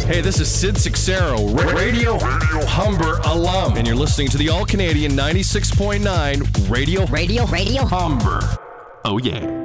Hey, this is Sid Sixero, Radio Humber alum, and you're listening to the All-Canadian 96.9 Radio Radio Humber. Oh, yeah.